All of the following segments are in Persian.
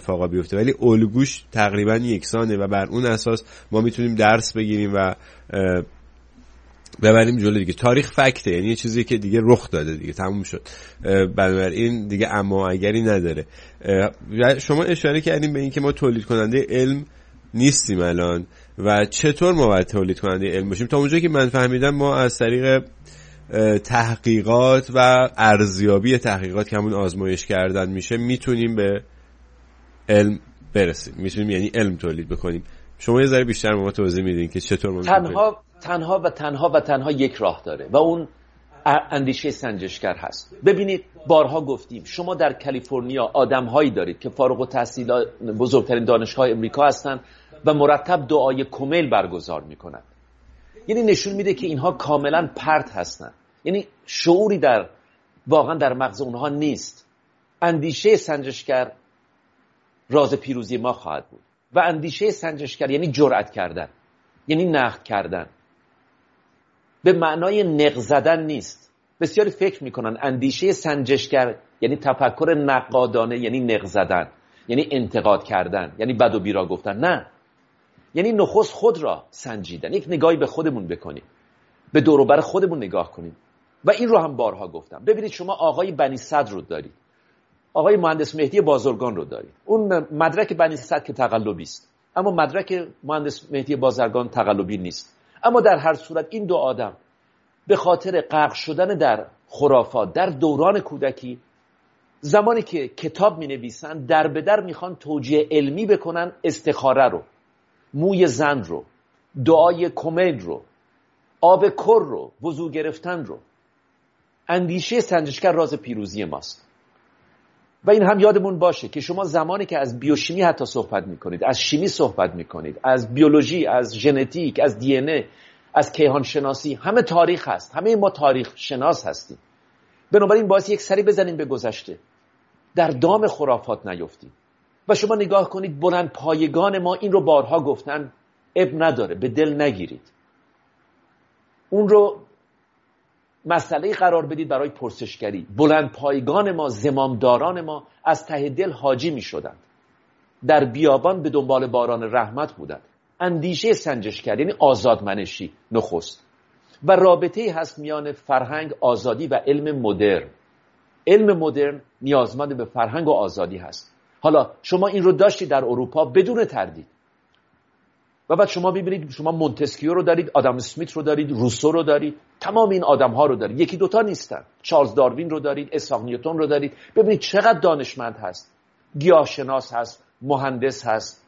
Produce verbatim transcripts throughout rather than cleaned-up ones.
اتفاقا بیفته، ولی الگوش تقریبا یکسانه و بر اون اساس ما میتونیم درس بگیریم و ببریم جلو دیگه. تاریخ فکته، یعنی یه چیزی که دیگه رخ داده دیگه، تموم شد، بنابراین دیگه اما اگری نداره. شما اشاره کردیم به این که ما تولید کننده علم نیستیم الان و چطور ما باید تولید کننده علم باشیم. تا اونجایی که من فهمیدم ما از طریق تحقیقات و ارزیابی تحقیقات که همون آزمایش کردن میشه میتونیم به علم برسیم، میتونیم یعنی علم تولید بکنیم. شما یه ذره بیشتر ما توضیح میدین که چطور ما تنها تنها و تنها و تنها یک راه داره و اون اندیشه سنجشگر هست. ببینید بارها گفتیم شما در کالیفرنیا آدم‌هایی دارید که فارغ التحصیل بزرگترین دانشگاه امریکا هستند و مرتب دعای کمیل برگزار میکنند. یعنی نشون میده که اینها کاملا پرت هستند، یعنی شعوری در واقعا در مغز اونها نیست. اندیشه سنجشگر راز پیروزی ما خواهد بود و اندیشه سنجشگر یعنی جرأت کردن، یعنی نقد کردن، به معنای نق زدن نیست. بسیاری فکر میکنن اندیشه سنجشگر یعنی تفکر نقادانه، یعنی نق زدن، یعنی انتقاد کردن، یعنی بد و بیرا گفتن. نه، یعنی نخست خود را سنجیدن. یک نگاهی به خودمون بکنیم، به دور و بر خودمون نگاه کنیم و این رو هم بارها گفتم. ببینید شما آقای بنی صدر رو دارید، آقای مهندس مهدی بازرگان رو دارید. اون مدرک بنی صدر که تقلبی است، اما مدرک مهندس مهدی بازرگان تقلبی نیست. اما در هر صورت این دو آدم به خاطر غرق شدن در خرافات در دوران کودکی، زمانی که کتاب می نویسن در به در میخوان توجیه علمی بکنن، استخاره رو، موی زن رو، دعای کمیل رو، آب کر رو، وضو گرفتن رو. اندیشه سنجشگر راز پیروزی ماست. و این هم یادمون باشه که شما زمانی که از بیوشیمی حتی صحبت میکنید، از شیمی صحبت میکنید، از بیولوژی، از ژنتیک، از دی ان ای، از کیهان شناسی، همه تاریخ هست، همه ما تاریخ شناس هستیم. بنابراین باید یک سری بزنیم به گذشته، در دام خرافات نیفتیم. و شما نگاه کنید بلند پایگان ما این رو بارها گفتن، اب نداره، به دل نگیرید، اون رو مسئله قرار بدید برای پرسشگری. بلند پایگان ما، زمامداران ما از ته دل حاجی می شدند، در بیابان به دنبال باران رحمت بودند. اندیشه سنجشگر یعنی آزادمنشی نخست، و رابطه هست میان فرهنگ، آزادی و علم مدرن. علم مدرن نیازمند به فرهنگ و آزادی هست. حالا شما این رو داشتید در اروپا بدون تردید، و بعد شما ببینید شما مونتسکیو رو دارید، آدم اسمیت رو دارید، روسو رو دارید، تمام این آدم ها رو دارید، یکی دوتا نیستن. چارلز داروین رو دارید، اسحاق نیوتن رو دارید. ببینید چقدر دانشمند هست، گیاهشناس هست، مهندس هست،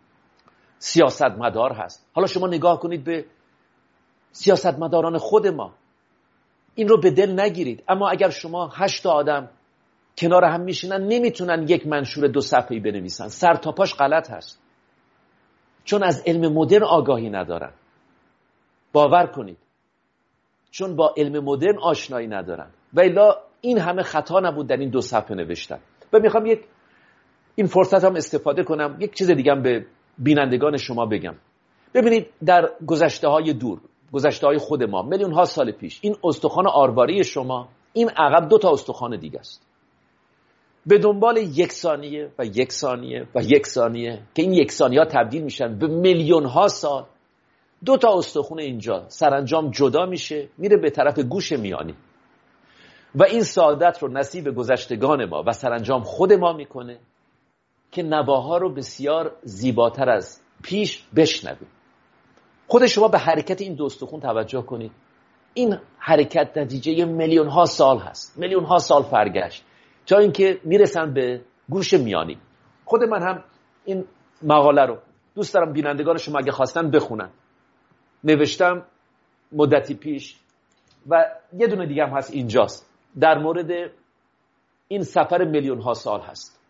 سیاستمدار هست. حالا شما نگاه کنید به سیاستمداران خود ما، این رو به دل نگیرید. اما اگر شما هشت آدم کنار هم میشینن نمیتونن یک منشور دو صفحه‌ای بنویسن، سر تا پاش غلط هست، چون از علم مدرن آگاهی ندارن. باور کنید، چون با علم مدرن آشنایی ندارن. و الا این همه خطا نبود در این دو صفحه نوشتن. و میخوام یک این فرصت هم استفاده کنم یک چیز دیگه هم به بینندگان شما بگم. ببینید در گذشته های دور، گذشته های خود ما، میلیون ها سال پیش، این استخوان آرواری شما، این عقب دو تا استخوان دیگه است. به دنبال یک ثانیه و یک ثانیه و یک ثانیه که این یک ثانیه ها تبدیل میشن به میلیون ها سال، دو تا استخوان اینجا سرانجام جدا میشه، میره به طرف گوش میانی و این سعادت رو نصیب گذشتگان ما و سرانجام خود ما میکنه که نواها رو بسیار زیباتر از پیش بشنویم. خود شما به حرکت این دو استخوان توجه کنید. این حرکت نتیجه میلیون ها سال هست، میلیون ها سال فرگشت تا اینکه میرسن به گوش میانی. خود من هم این مقاله رو دوست دارم بینندگان شما اگه خواستن بخونن، نوشتم مدتی پیش و یه دونه دیگه هم هست اینجاست، در مورد این سفر میلیون ها سال هست.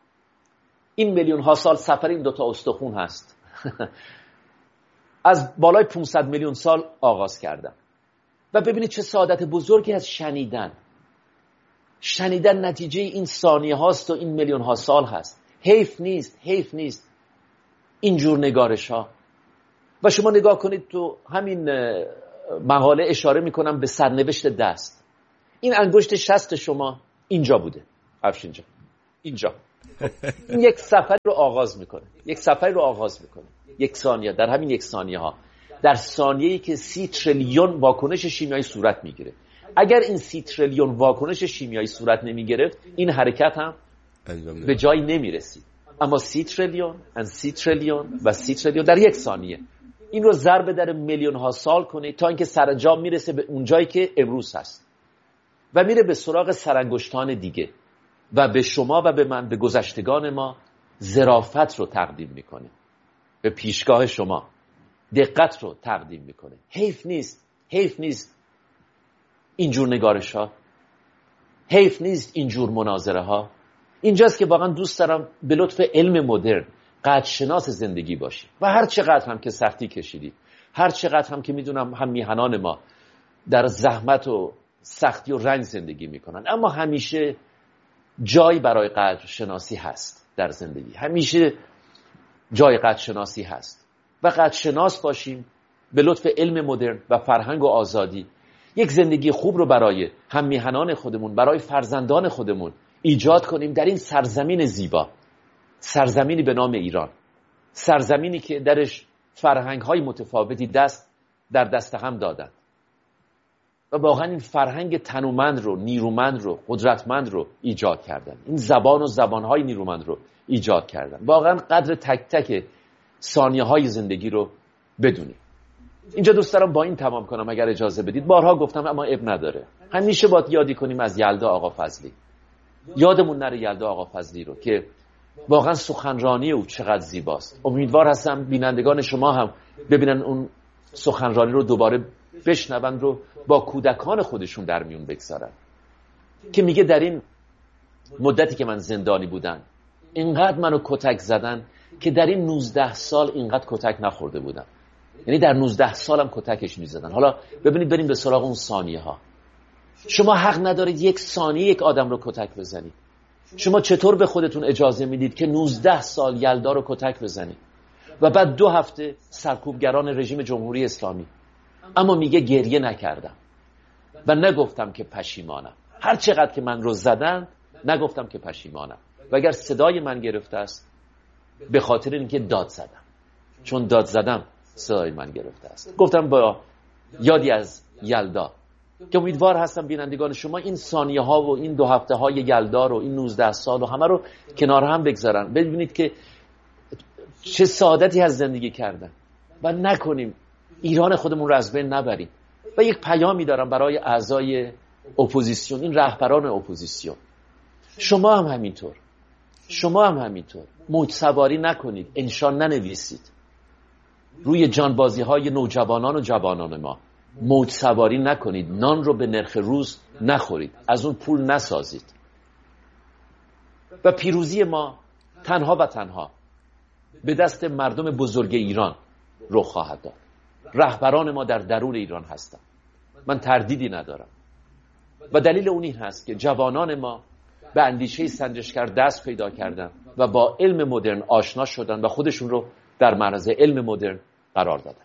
این میلیون ها سال سفر این دوتا استخون هست. از بالای پانصد میلیون سال آغاز کردم و ببینید چه سعادت بزرگی از شنیدن. شنیدن نتیجه این ثانیه هاست و این میلیون ها سال هست. حیف نیست، حیف نیست اینجور نگارش ها. و شما نگاه کنید تو همین مقاله اشاره میکنم به سرنوشت دست. این انگشت شست شما اینجا بوده، افشین جان، اینجا. یک سفر رو آغاز میکنه یک سفر رو آغاز میکنه یک ثانیه، در همین یک ثانیه ها، در ثانیه‌ای که سی تریلیون واکنش شیمیایی صورت میگیره. اگر این سی تریلیون واکنش شیمیایی صورت نمیگرفت این حرکت هم به جایی نمیرسید. اما سی تریلیون و سی تریلیون و سی تریلیون در یک ثانیه، این رو ضرب در میلیون ها سال کنید تا اینکه سرانجام میرسه به اون جایی که امروز هست و میره به سراغ سرانگشتان دیگه و به شما و به من، به گذشتگان ما ظرافت رو تقدیم میکنه، به پیشگاه شما دقت رو تقدیم میکنه. حیف نیست حیف نیست اینجور نگارش ها، حیف نیست اینجور مناظره ها. اینجاست که واقعا دوست دارم به لطف علم مدرن قدرشناس زندگی باشی و هر چقدر هم که سختی کشیدی، هر چقدر هم که میدونم هم میهنان ما در زحمت و سختی و رنج زندگی میکنن، اما همیشه جای برای قدرشناسی هست در زندگی، همیشه جای قدرشناسی هست و قدرشناس باشیم به لطف علم مدرن و فرهنگ و آزادی. یک زندگی خوب رو برای هم میهنان خودمون، برای فرزندان خودمون ایجاد کنیم در این سرزمین زیبا، سرزمینی به نام ایران، سرزمینی که درش فرهنگ‌های متفاوتی دست در دست هم دادن و واقعا این فرهنگ تنومند رو، نیرومند رو، قدرتمند رو ایجاد کردن، این زبان و زبان‌های نیرومند رو ایجاد کردن. واقعا قدر تک تک ثانیه‌های زندگی رو بدونیم. اینجا دوست دارم با این تمام کنم اگر اجازه بدید. بارها گفتم اما اب نداره، همیشه باید یادی کنیم از یلدا آقا فضلی. یادمون نره یلدا آقا فضلی رو که واقعا سخنرانی او چقدر زیباست. امیدوار هستم بینندگان شما هم ببینن اون سخنرانی رو دوباره بشنون رو با کودکان خودشون در میون بگذارن که میگه در این مدتی که من زندانی بودم اینقدر منو کتک زدن که در این نوزده سال اینقدر کتک نخورده بودم. یعنی در نوزده سالم کتکش میزدن. حالا ببینید بریم به سراغ اون ثانیه ها. شما حق ندارید یک ثانیه یک آدم رو کتک بزنید. شما چطور به خودتون اجازه میدید که نوزده سال یلدا رو کتک بزنید و بعد دو هفته سرکوبگران رژیم جمهوری اسلامی؟ اما میگه گریه نکردم و نگفتم که پشیمانم. هر چقدر که من رو زدن نگفتم که پشیمانم و اگر صدای من گرفته است به خاطر اینکه داد زدم، چون داد زدم صدای من گرفته است. گفتم با یادی از یلدا که امیدوار هستم بینندگان شما این ثانیه ها و این دو هفته های یلدا رو، این نوزده سال و همه رو کنار هم بگذارن، ببینید که چه سعادتی از زندگی کردن و نکنیم ایران خودمون رو از بین نبریم. و یک پیامی دارم برای اعضای اپوزیسیون، این رهبران اپوزیسیون، شما هم همینطور، شما هم همینطور موج سواری نکنید، انشا ننویسید روی جانبازی های نوجوانان و جوانان ما، موج سواری نکنید، نان رو به نرخ روز نخورید، از اون پول نسازید. و پیروزی ما تنها و تنها به دست مردم بزرگ ایران رخ خواهد داد. رهبران ما در درون ایران هستند، من تردیدی ندارم و دلیل اون این هست که جوانان ما به اندیشه سنجشگر دست پیدا کردن و با علم مدرن آشنا شدن و خودشون رو در معرض علم مدرن قرار دادن.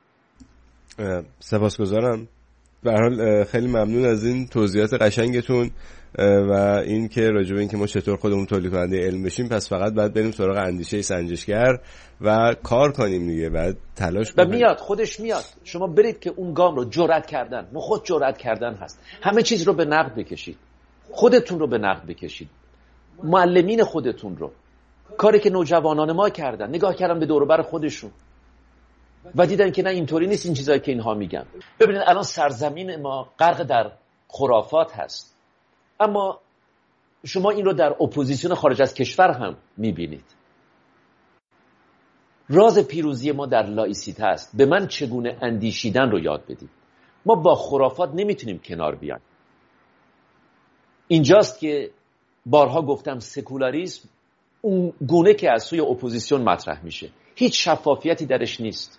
سپاسگزارم. به هر حال خیلی ممنون از این توضیحات قشنگتون و این که راجع به این که ما چطور خودمون تولید کننده علم بشیم، پس فقط باید بریم سراغ اندیشه سنجشگر و کار کنیم دیگه، بعد تلاش کنیم. و میاد، خودش میاد. شما برید که اون گام رو جرأت کردن، نخود جرأت کردن هست. همه چیز رو به نقد بکشید، خودتون رو به نقد بکشید، معلمین خودتون رو، کاری که نوجوانان ما کردن، نگاه کردن به دور و بر خودشون و دیدن که نه اینطوری نیست این چیزایی که اینها میگن. ببینید الان سرزمین ما غرق در خرافات هست، اما شما این رو در اپوزیسیون خارج از کشور هم میبینید. راز پیروزی ما در لایسیته است. به من چگونه اندیشیدن رو یاد بدید. ما با خرافات نمیتونیم کنار بیایم. اینجاست که بارها گفتم سکولاریسم اون گونه که از سوی اپوزیسیون مطرح میشه هیچ شفافیتی درش نیست.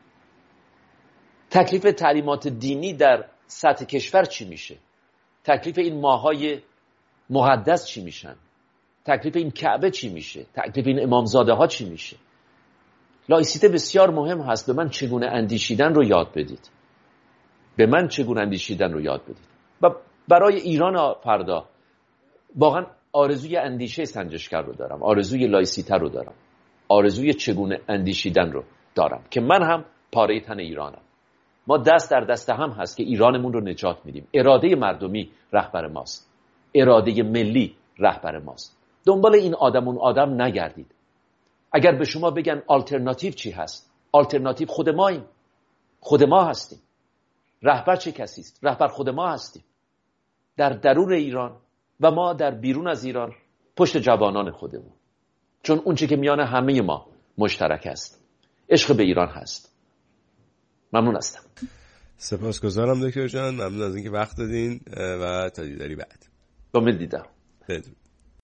تکلیف تعلیمات دینی در سطح کشور چی میشه؟ تکلیف این ماهای مقدس چی میشن؟ تکلیف این کعبه چی میشه؟ تکلیف این امامزاده ها چی میشه؟ لایسیته بسیار مهم هست. به من چگونه اندیشیدن رو یاد بدید. به من چگونه اندیشیدن رو یاد بدید. و برای ایران فردا واقعا آرزوی اندیشه سنجشگر رو دارم، آرزوی لایسیته رو دارم، آرزوی چگونه اندیشیدن رو دارم که من هم پاره تن ایرانم. ما دست در دست هم هست که ایرانمون رو نجات میدیم. اراده مردمی رهبر ماست، اراده ملی رهبر ماست. دنبال این آدم اون آدم نگردید. اگر به شما بگن آلترناتیو چی هست، آلترناتیو خود ماییم، خود ما هستیم. رهبر چه کسی است؟ رهبر خود ما هستیم، در درون ایران و ما در بیرون از ایران پشت جوانان خودمون. چون اون چه که میان همه ما مشترک است عشق به ایران هست. ممنون هستم. سپاسگزارم دکتر جان، ممنون از اینکه وقت دادین و تا دیداری بعد. با دیدم. بدون.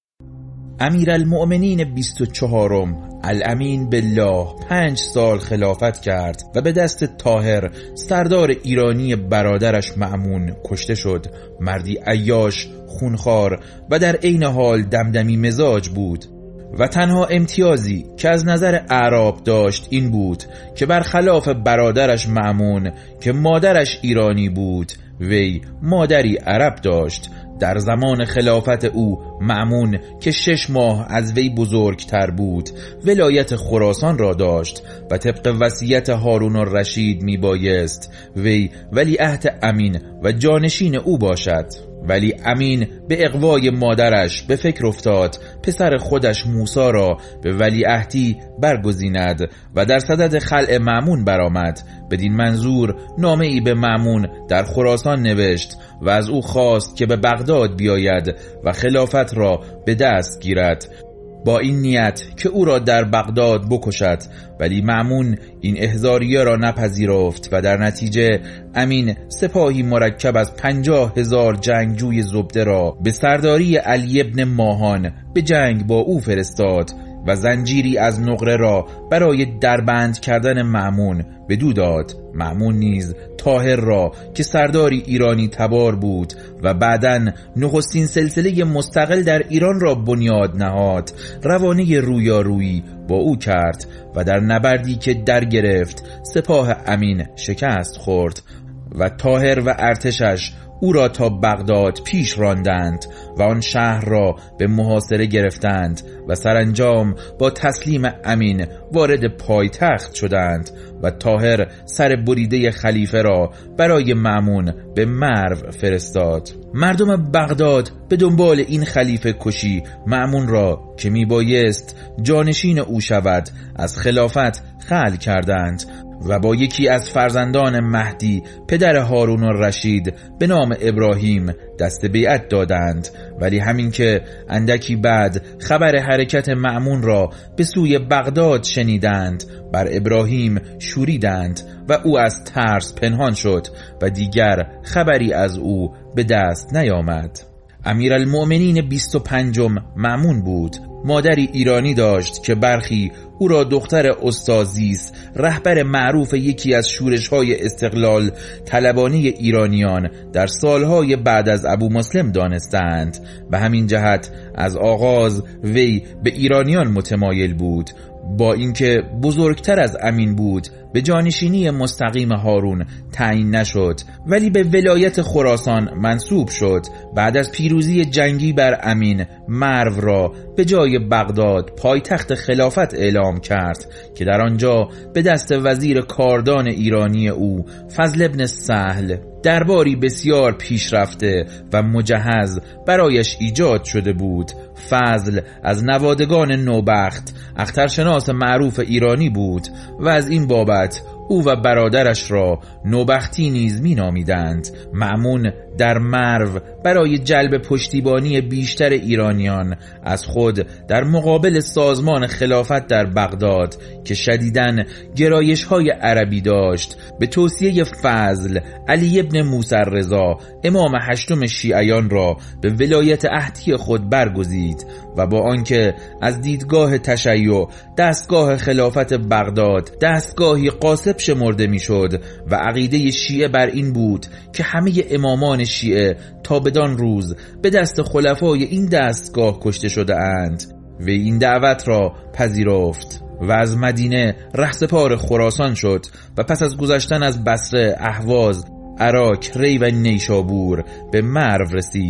امیرالمؤمنین بیست و چهارم الامین بالله پنج سال خلافت کرد و به دست طاهر سردار ایرانی برادرش مأمون کشته شد. مردی عیاش، خونخوار و در عین حال دمدمی مزاج بود و تنها امتیازی که از نظر اعراب داشت این بود که برخلاف برادرش مأمون که مادرش ایرانی بود، وی مادری عرب داشت. در زمان خلافت او مأمون که شش ماه از وی بزرگتر بود ولایت خراسان را داشت و طبق وصیت هارون الرشید می بایست وی ولیعهد امین و جانشین او باشد. ولی امین به اغوای مادرش به فکر افتاد پسر خودش موسی را به ولیعهدی برگزیند و در صدد خلع مأمون برآمد. بدین منظور نامه ای به مأمون در خراسان نوشت و از او خواست که به بغداد بیاید و خلافت را به دست گیرد با این نیت که او را در بغداد بکشد. ولی مأمون این احضاریه را نپذیرفت و در نتیجه امین سپاهی مرکب از پنجاه هزار جنگجوی زبده را به سرداری علی ابن ماهان به جنگ با او فرستاد و زنجیری از نقره را برای دربند کردن مأمون بدو داد. مأمون نیز طاهر را که سرداری ایرانی تبار بود و بعداً نخستین سلسله مستقل در ایران را بنیاد نهاد روانه رویارویی با او کرد و در نبردی که در گرفت سپاه امین شکست خورد و طاهر و ارتشش او را تا بغداد پیش راندند و آن شهر را به محاصره گرفتند و سرانجام با تسلیم امین وارد پایتخت شدند و طاهر سر بریده خلیفه را برای مأمون به مرو فرستاد. مردم بغداد به دنبال این خلیفه کشی مأمون را که می بایست جانشین او شود از خلافت خلع کردند و با یکی از فرزندان مهدی پدر هارون الرشید به نام ابراهیم دست بیعت دادند. ولی همین که اندکی بعد خبر حرکت مأمون را به سوی بغداد شنیدند بر ابراهیم شوریدند و او از ترس پنهان شد و دیگر خبری از او به دست نیامد. امیرالمؤمنین بیست و پنجم مأمون بود. مادری ایرانی داشت که برخی او را دختر استازیس، رهبر معروف یکی از شورش‌های استقلال طلبانه ایرانیان در سالهای بعد از ابو مسلم دانستند. به همین جهت از آغاز وی به ایرانیان متمایل بود. با اینکه بزرگتر از امین بود به جانشینی مستقیم هارون تعیین نشد ولی به ولایت خراسان منصوب شد. بعد از پیروزی جنگی بر امین مرو را به جای بغداد پایتخت خلافت اعلام کرد که در آنجا به دست وزیر کاردان ایرانی او فضل ابن سهل درباری بسیار پیشرفته و مجهز برایش ایجاد شده بود. فضل از نوادگان نوبخت اخترشناس معروف ایرانی بود و از این بابت او و برادرش را نوبختی نیز می نامیدند. مأمون در مرو برای جلب پشتیبانی بیشتر ایرانیان از خود در مقابل سازمان خلافت در بغداد که شدیداً گرایش های عربی داشت به توصیه فضل علی ابن موسی رضا امام هشتم شیعیان را به ولایت عهدی خود برگزید و با آنکه از دیدگاه تشیع دستگاه خلافت بغداد دستگاهی غاصب شمرده میشد و عقیده شیعه بر این بود که همه امامان شیعه تا بدان روز به دست خلفای این دستگاه کشته شده اند و این دعوت را پذیرفت و از مدینه رهسپار خراسان شد و پس از گذشتن از بصره، اهواز، عراق، ری و نیشابور به مرو رسید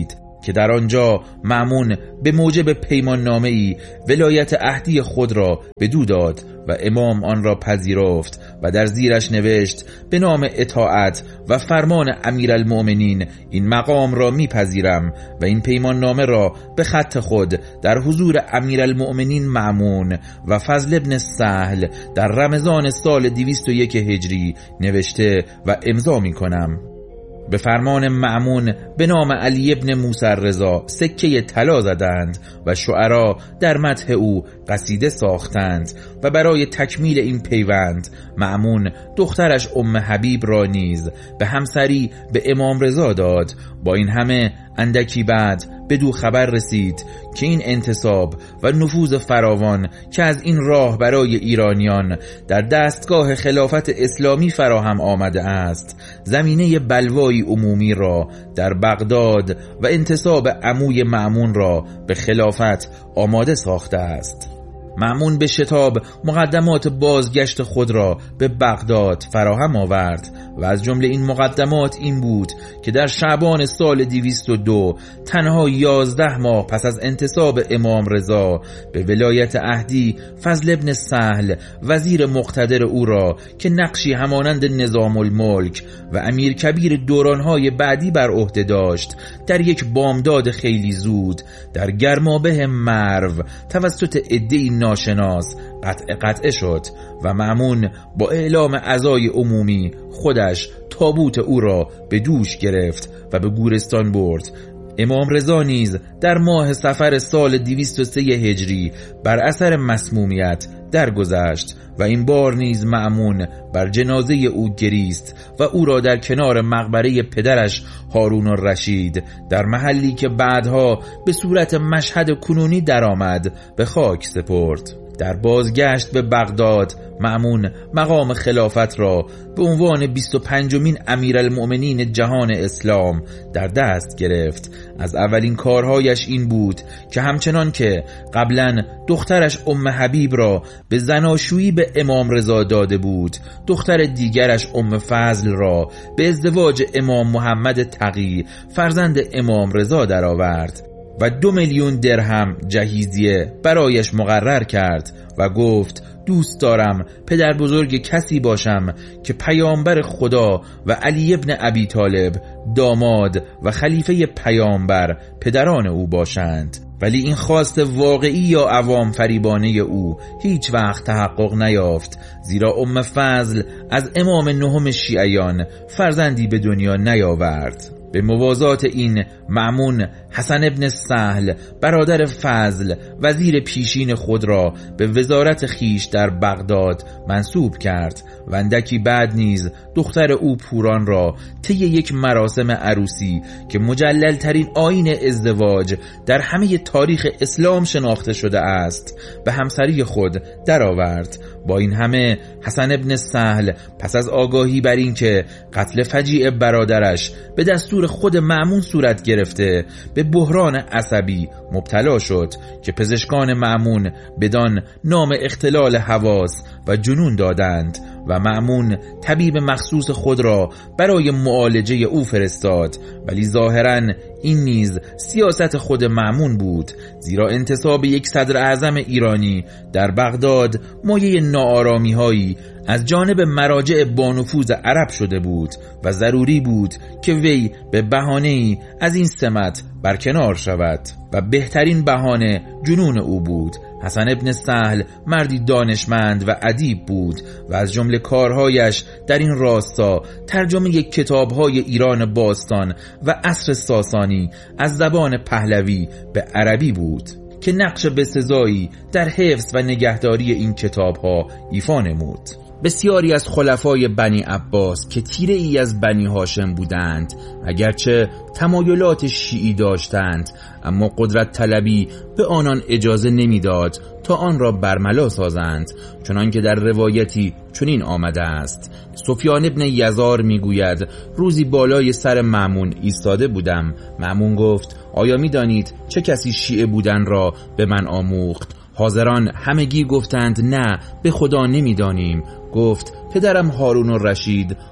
که در آنجا مأمون به موجب پیمان نامه‌ای ولایت عهدی خود را بدو داد و امام آن را پذیرفت و در زیرش نوشت به نام اطاعت و فرمان امیرالمؤمنین این مقام را میپذیرم و این پیمان نامه را به خط خود در حضور امیرالمؤمنین مأمون و فضل ابن سهل در رمضان سال دویست و یک هجری نوشته و امضا می کنم. به فرمان مأمون به نام علی ابن موسی رضا سکه طلا زدند و شعرا در مدح او قصیده ساختند و برای تکمیل این پیوند مأمون دخترش ام حبیب را نیز به همسری به امام رضا داد. با این همه اندکی بعد بدو خبر رسید که این انتصاب و نفوذ فراوان که از این راه برای ایرانیان در دستگاه خلافت اسلامی فراهم آمده است زمینه بلوای عمومی را در بغداد و انتصاب عموی مأمون را به خلافت آماده ساخته است. مأمون به شتاب مقدمات بازگشت خود را به بغداد فراهم آورد و از جمله این مقدمات این بود که در شعبان سال دویست و دو تنها یازده ماه پس از انتصاب امام رضا به ولایت عهدی فضل ابن سهل وزیر مقتدر او را که نقشی همانند نظام الملک و امیر کبیر دورانهای بعدی بر عهده داشت در یک بامداد خیلی زود در گرمابه مرو توسط عده‌ای ناشناس قطع قطع شد و مأمون با اعلام عزای عمومی خودش تابوت او را به دوش گرفت و به گورستان برد. امام رضا نیز در ماه صفر سال دویست و سه هجری بر اثر مسمومیت درگذشت و این بار نیز مأمون بر جنازه او گریست و او را در کنار مقبره پدرش هارون الرشید در محلی که بعدها به صورت مشهد کنونی درآمد به خاک سپرد. در بازگشت به بغداد مأمون مقام خلافت را به عنوان بیست و پنجمین امیرالمؤمنین جهان اسلام در دست گرفت. از اولین کارهایش این بود که همچنان که قبلا دخترش ام حبیب را به زناشویی به امام رضا داده بود دختر دیگرش ام فضل را به ازدواج امام محمد تقی فرزند امام رضا درآورد و دو میلیون درهم جهیزیه برایش مقرر کرد و گفت دوست دارم پدر بزرگ کسی باشم که پیامبر خدا و علی ابن ابی طالب داماد و خلیفه پیامبر پدران او باشند. ولی این خواست واقعی یا عوام فریبانه او هیچ وقت تحقق نیافت، زیرا ام فضل از امام نهم شیعیان فرزندی به دنیا نیاورد. به موازات این مأمون حسن ابن سهل برادر فضل وزیر پیشین خود را به وزارت خیش در بغداد منصوب کرد و اندکی بعد نیز دختر او پوران را طی یک مراسم عروسی که مجلل ترین آیین ازدواج در همه تاریخ اسلام شناخته شده است به همسری خود درآورد. با این همه حسن ابن سهل پس از آگاهی بر این که قتل فجیع برادرش به دستور خود مأمون صورت گرفته به بحران عصبی مبتلا شد که پزشکان مأمون بدان نام اختلال حواس و جنون دادند و مأمون طبیب مخصوص خود را برای معالجه او فرستاد. ولی ظاهراً این نیز سیاست خود مأمون بود، زیرا انتصاب یک صدر اعظم ایرانی در بغداد مایه ناآرامی هایی از جانب مراجع بانفوذ عرب شده بود و ضروری بود که وی به بهانه‌ای از این سمت برکنار شود و بهترین بهانه جنون او بود. حسن ابن سهل مردی دانشمند و ادیب بود و از جمله کارهایش در این راستا ترجمه کتاب‌های ایران باستان و عصر ساسانی از زبان پهلوی به عربی بود که نقش بسزایی در حفظ و نگهداری این کتاب‌ها ایفا نمود. بسیاری از خلفای بنی عباس که تیره ای از بنی هاشم بودند اگرچه تمایلات شیعی داشتند اما قدرت طلبی به آنان اجازه نمیداد تا آن را برملا سازند، چنان که در روایتی چنین آمده است: سفیان ابن یزار میگوید روزی بالای سر مأمون ایستاده بودم. مأمون گفت آیا میدانید چه کسی شیعه بودن را به من آموخت؟ حاضران همگی گفتند نه، به خدا نمیدانیم. گفت پدرم هارون الرشید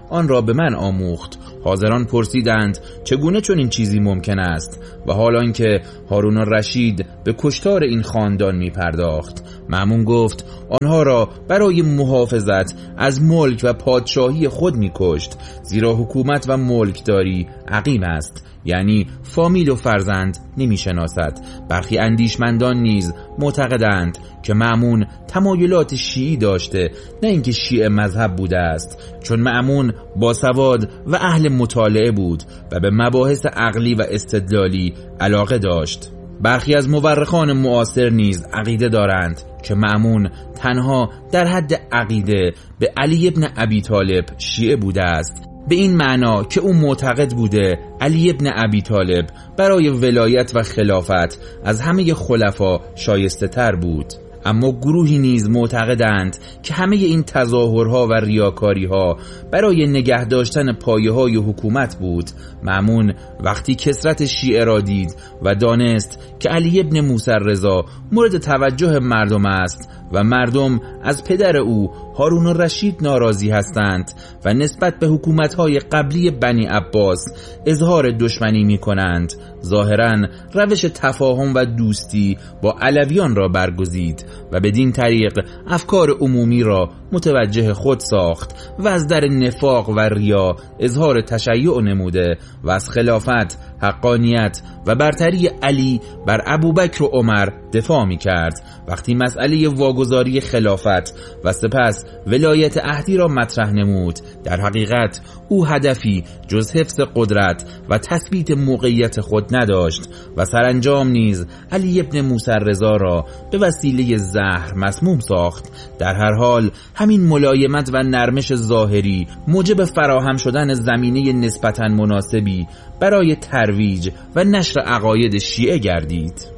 آن را به من آموخت. حاضران پرسیدند چگونه چون این چیزی ممکن است و حال آنکه هارون الرشید به کشتار این خاندان می پرداخت. مأمون گفت آنها را برای محافظت از ملک و پادشاهی خود می کشت، زیرا حکومت و ملکداری عقیم است، یعنی فامیل و فرزند نمی شناسد. برخی اندیشمندان نیز معتقدند که مأمون تمایلات شیعی داشته، نه اینکه شیعه مذهب بوده است، چون مأمون باسواد و اهل مطالعه بود و به مباحث عقلی و استدلالی علاقه داشت. برخی از مورخان معاصر نیز عقیده دارند که مأمون تنها در حد عقیده به علی ابن ابی طالب شیعه بوده است، به این معنا که او معتقد بوده علی ابن ابی طالب برای ولایت و خلافت از همه خلفا شایسته تر بود. اما گروهی نیز معتقدند که همه این تظاهرها و ریاکاریها برای نگه داشتن پایه‌های حکومت بود. مأمون وقتی کثرت شیعه را دید و دانست که علی ابن موسی رضا مورد توجه مردم است و مردم از پدر او هارون الرشید ناراضی هستند و نسبت به حکومت‌های قبلی بنی عباس اظهار دشمنی می‌کنند، ظاهراً روش تفاهم و دوستی با علویان را برگزید و بدین طریق افکار عمومی را متوجه خود ساخت و از در نفاق و ریا اظهار تشیع نموده و از خلافت، حقانیت و برتری علی بر ابوبکر و عمر دفاع می کرد. وقتی مسئله واگذاری خلافت و سپس ولایت عهدی را مطرح نمود، در حقیقت او هدفی جز حفظ قدرت و تثبیت موقعیت خود نداشت و سرانجام نیز علی ابن موسی رضا را به وسیله زهر مسموم ساخت. در هر حال همین ملایمت و نرمش ظاهری موجب فراهم شدن زمینه نسبتاً مناسبی برای ترویج و نشر عقاید شیعه گردید.